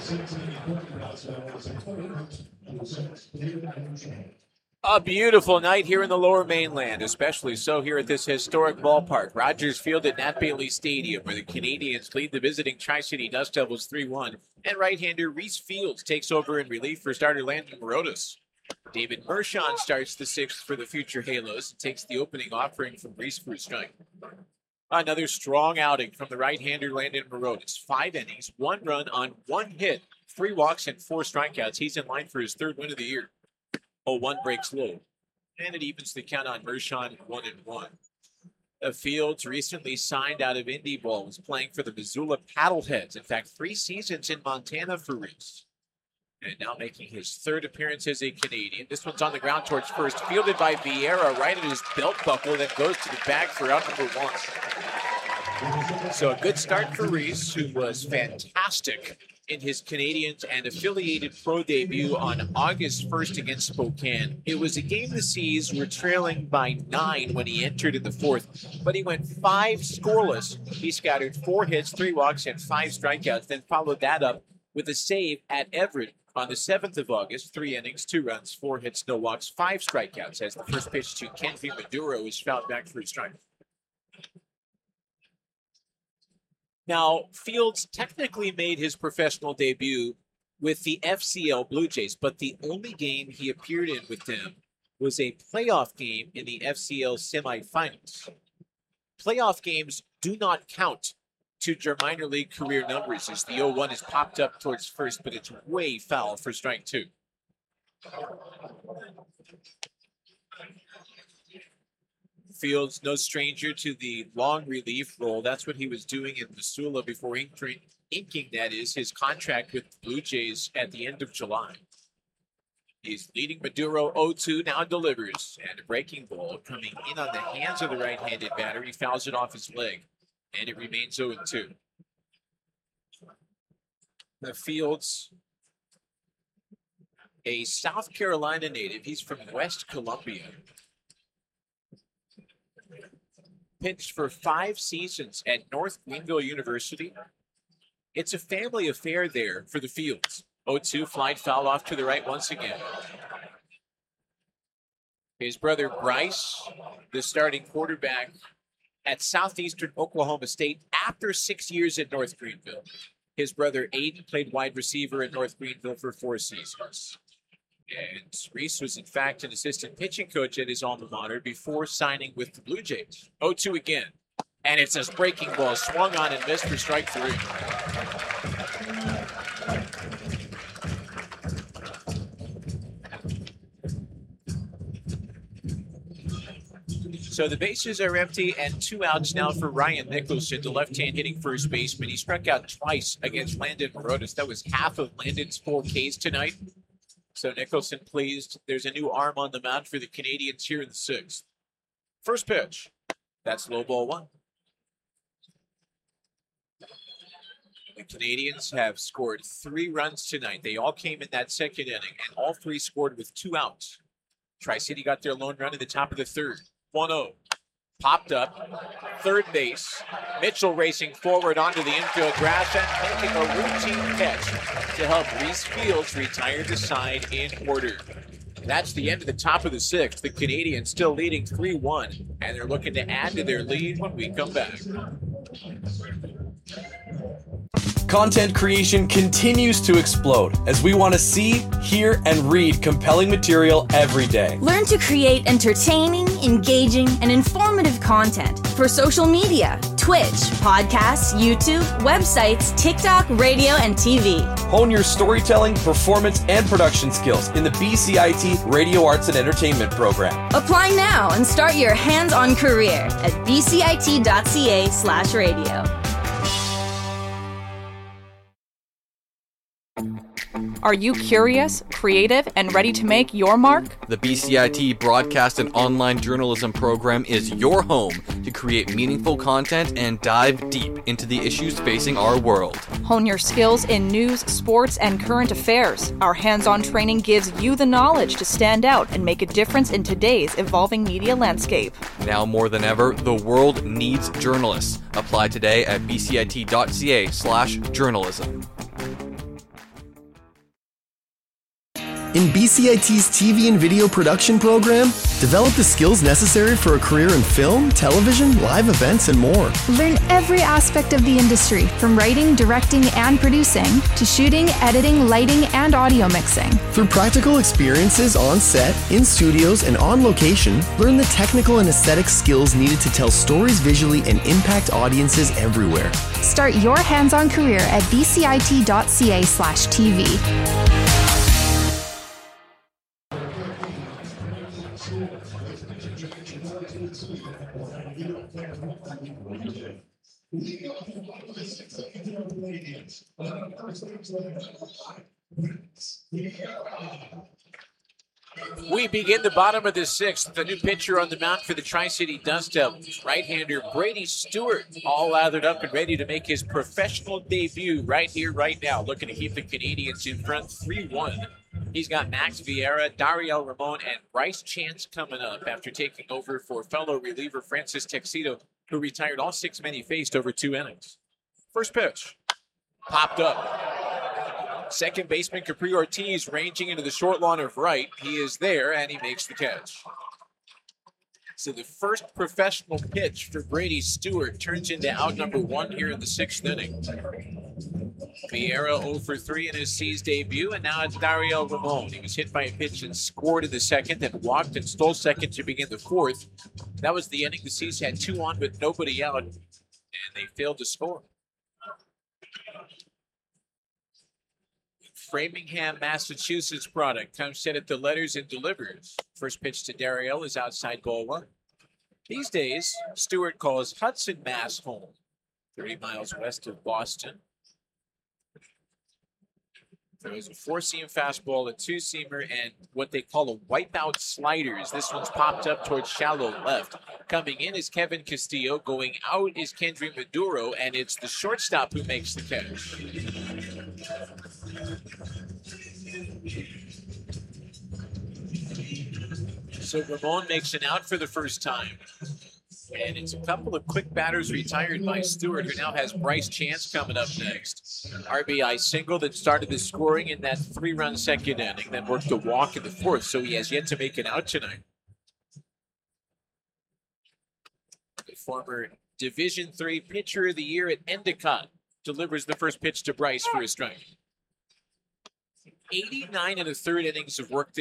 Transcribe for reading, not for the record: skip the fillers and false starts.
A beautiful night here in the Lower Mainland, especially so here at this historic ballpark, Rogers Field at Nat Bailey Stadium, where the Canadians lead the visiting Tri-City Dust Devils 3-1, and right-hander Reese Fields takes over in relief for starter Landon Morotis. David Mershon starts the sixth for the future Halos and takes the opening offering from Reese for a strike. Another strong outing from the right-hander Landon Morotis. 5 innings, 1 run on 1 hit, 3 walks, and 4 strikeouts. He's in line for his 3rd win of the year. 0-1 breaks low, and it evens the count on Mershon 1-1. Fields recently signed out of Indie Ball, was playing for the Missoula Paddleheads. In fact, 3 seasons in Montana for Reese. And now making his 3rd appearance as a Canadian. This one's on the ground towards first, fielded by Vieira right at his belt buckle, then goes to the bag for out number 1. So a good start for Reese, who was fantastic in his Canadians and affiliated pro debut on August 1st against Spokane. It was a game the Seas were trailing by 9 when he entered in the 4th, but he went 5 scoreless. He scattered 4 hits, 3 walks, and 5 strikeouts, then followed that up with a save at Everett on the 7th of August. 3 innings, 2 runs, 4 hits, no walks, 5 strikeouts, as the first pitch to Kenvi Maduro is fouled back for a strike. Now, Fields technically made his professional debut with the FCL Blue Jays, but the only game he appeared in with them was a playoff game in the FCL semifinals. Playoff games do not count to your minor league career numbers, as the 0-1 is popped up towards first, but it's way foul for strike 2. Fields, no stranger to the long relief role. That's what he was doing in Missoula before inking, that is, his contract with the Blue Jays at the end of July. He's leading Maduro 0-2, now delivers, and a breaking ball coming in on the hands of the right-handed batter. He fouls it off his leg, and it remains 0-2. The Fields, a South Carolina native. He's from West Columbia. Pitched for 5 seasons at North Greenville University. It's a family affair there for the Fields. 0-2, fly foul off to the right once again. His brother Bryce, the starting quarterback at Southeastern Oklahoma State after 6 years at North Greenville. His brother Aiden played wide receiver at North Greenville for 4 seasons. And Reese was, in fact, an assistant pitching coach at his alma mater before signing with the Blue Jays. 0-2 again. And it's a breaking ball swung on and missed for strike 3. So the bases are empty and 2 outs now for Ryan Nicholson, the left-hand hitting first baseman. He struck out twice against Landon Morotis. That was half of Landon's 4 Ks tonight. So Nicholson pleased. There's a new arm on the mound for the Canadians here in the 6th. First pitch. That's low ball 1. The Canadians have scored 3 runs tonight. They all came in that 2nd inning, and all 3 scored with 2 outs. Tri-City got their lone run in the top of the 3rd. 1-0. Popped up. 3rd base. Mitchell racing forward onto the infield grass and making a routine catch to help Reese Fields retire the side in order. That's the end of the top of the 6th. The Canadians still leading 3-1, and they're looking to add to their lead when we come back. Content creation continues to explode as we want to see, hear, and read compelling material every day. Learn to create entertaining, engaging, and informative content for social media, Twitch, podcasts, YouTube, websites, TikTok, radio, and TV. Hone your storytelling, performance, and production skills in the BCIT Radio Arts and Entertainment program. Apply now and start your hands-on career at bcit.ca/radio. Are you curious, creative, and ready to make your mark? The BCIT Broadcast and Online Journalism program is your home to create meaningful content and dive deep into the issues facing our world. Hone your skills in news, sports, and current affairs. Our hands-on training gives you the knowledge to stand out and make a difference in today's evolving media landscape. Now more than ever, the world needs journalists. Apply today at bcit.ca/journalism. In BCIT's TV and video production program, develop the skills necessary for a career in film, television, live events, and more. Learn every aspect of the industry, from writing, directing, and producing, to shooting, editing, lighting, and audio mixing. Through practical experiences on set, in studios, and on location, learn the technical and aesthetic skills needed to tell stories visually and impact audiences everywhere. Start your hands-on career at bcit.ca/TV. We begin the bottom of the sixth. The new pitcher on the mound for the Tri-City Dust Devils, right-hander Brady Stewart, all lathered up and ready to make his professional debut right here, right now, looking to keep the Canadians in front 3-1. He's got Max Vieira, Dariel Ramon, and Bryce Chance coming up after taking over for fellow reliever Francis Texito, who retired all 6 men he faced over 2 innings. First pitch, popped up. Second baseman Capri Ortiz ranging into the short lawn of right. He is there, and he makes the catch. So the first professional pitch for Brady Stewart turns into out number 1 here in the 6th inning. Vieira 0 for 3 in his C's debut, and now it's Dariel Ramon. He was hit by a pitch and scored in the second, then walked and stole second to begin the 4th. That was the inning. The C's had 2 on with nobody out, and they failed to score. Framingham, Massachusetts product comes set at the letters and delivers. First pitch to Dariel is outside goal 1. These days, Stewart calls Hudson, Mass home, 30 miles west of Boston. There's a 4-seam fastball, a 2-seamer, and what they call a wipeout sliders. This one's popped up towards shallow left. Coming in is Kevin Castillo. Going out is Kendry Maduro, and it's the shortstop who makes the catch. So Ramon makes an out for the first time. And it's a couple of quick batters retired by Stewart, who now has Bryce Chance coming up next. RBI single that started the scoring in that 3-run second inning, then worked a walk in the 4th, so he has yet to make an out tonight. The former Division III Pitcher of the Year at Endicott delivers the first pitch to Bryce for a strike. 89 1/3 innings of work